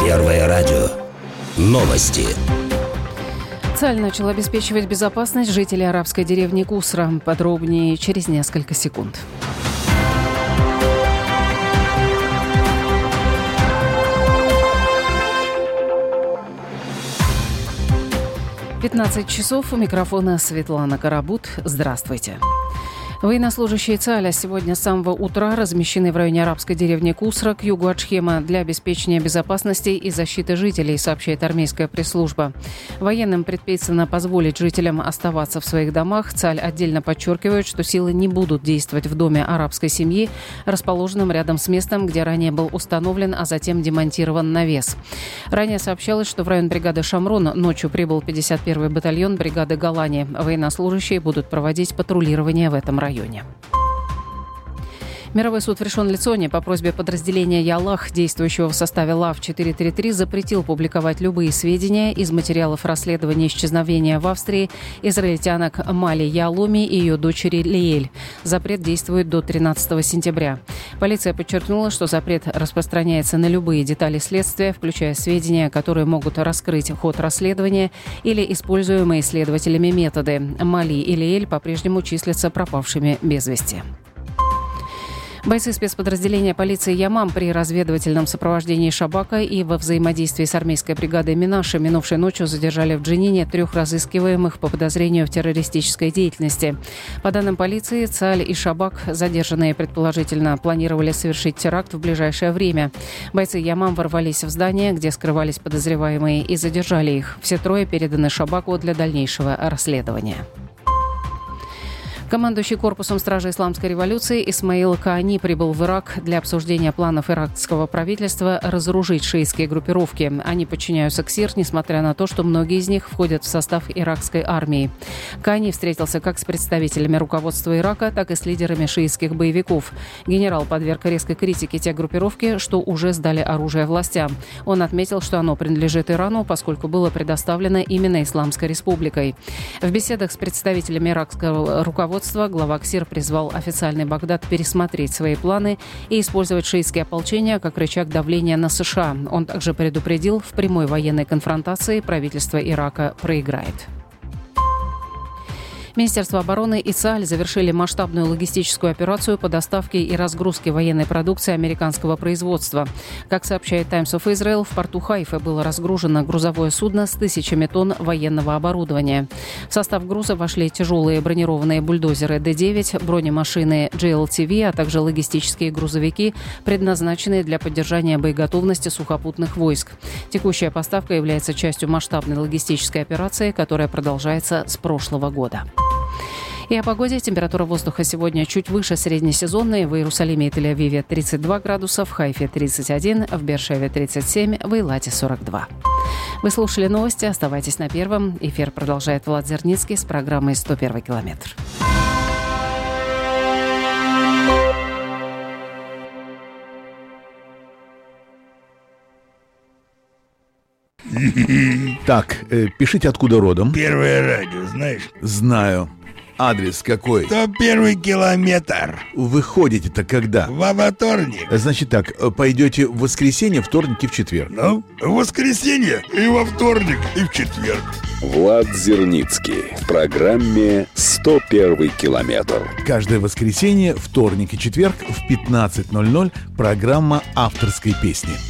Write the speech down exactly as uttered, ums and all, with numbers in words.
Первое радио. Новости. ЦАЛЬ начал обеспечивать безопасность жителей арабской деревни Кусра. Подробнее через несколько секунд. пятнадцать часов. У микрофона Светлана Карабут. Здравствуйте. Военнослужащие ЦАЛЯ сегодня с самого утра размещены в районе арабской деревни Кусра к югу от Шхема для обеспечения безопасности и защиты жителей, сообщает армейская пресс-служба. Военным предписано позволить жителям оставаться в своих домах. ЦАЛЬ отдельно подчеркивает, что силы не будут действовать в доме арабской семьи, расположенном рядом с местом, где ранее был установлен, а затем демонтирован навес. Ранее сообщалось, что в район бригады Шамрон ночью прибыл пятьдесят первый батальон бригады Голани. Военнослужащие будут проводить патрулирование в этом районе. районе. Мировой суд в Ришон-Ле-Ционе по просьбе подразделения Ялах, действующего в составе ЛАВ четыреста тридцать три, запретил публиковать любые сведения из материалов расследования исчезновения в Австрии израильтянок Мали Яаломи и ее дочери Лиэль. Запрет действует до тринадцатого сентября. Полиция подчеркнула, что запрет распространяется на любые детали следствия, включая сведения, которые могут раскрыть ход расследования или используемые следователями методы. Мали и Лиэль по-прежнему числятся пропавшими без вести. Бойцы спецподразделения полиции Ямам при разведывательном сопровождении Шабака и во взаимодействии с армейской бригадой Минаши минувшей ночью задержали в Дженине трех разыскиваемых по подозрению в террористической деятельности. По данным полиции, ЦАЛЬ и Шабак, задержанные предположительно, планировали совершить теракт в ближайшее время. Бойцы Ямам ворвались в здание, где скрывались подозреваемые, и задержали их. Все трое переданы Шабаку для дальнейшего расследования. Командующий корпусом Стражи Исламской революции Исмаил Каани прибыл в Ирак для обсуждения планов иракского правительства разоружить шиитские группировки. Они подчиняются КСИР, несмотря на то, что многие из них входят в состав иракской армии. Каани встретился как с представителями руководства Ирака, так и с лидерами шиитских боевиков. Генерал подверг резкой критике те группировки, что уже сдали оружие властям. Он отметил, что оно принадлежит Ирану, поскольку было предоставлено именно Исламской республикой. В беседах с представителями иракского руководства глава КСИР призвал официальный Багдад пересмотреть свои планы и использовать шиитские ополчения как рычаг давления на США. Он также предупредил, в прямой военной конфронтации правительство Ирака проиграет. Министерство обороны и ЦАЛЬ завершили масштабную логистическую операцию по доставке и разгрузке военной продукции американского производства. Как сообщает Times of Israel, в порту Хайфа было разгружено грузовое судно с тысячами тонн военного оборудования. В состав груза вошли тяжелые бронированные бульдозеры Д девять, бронемашины Джи Эл Ти Ви, а также логистические грузовики, предназначенные для поддержания боеготовности сухопутных войск. Текущая поставка является частью масштабной логистической операции, которая продолжается с прошлого года. И о погоде. Температура воздуха сегодня чуть выше среднесезонной. В Иерусалиме и Тель-Авиве тридцать два градуса, в Хайфе тридцать один, в Беэр-Шеве тридцать семь, в Эйлате сорок два. Вы слушали новости. Оставайтесь на Первом. Эфир продолжает Влад Зерницкий с программой «сто первый километр». Так, э, пишите, откуда родом. Первое радио, знаешь? Знаю. Адрес какой? сто первый километр. Вы ходите-то когда? Во вторник. Значит так, пойдете в воскресенье, вторник и в четверг. Ну, в воскресенье и во вторник и в четверг. Влад Зерницкий в программе «сто первый километр». Каждое воскресенье, вторник и четверг в пятнадцать ноль ноль программа авторской песни.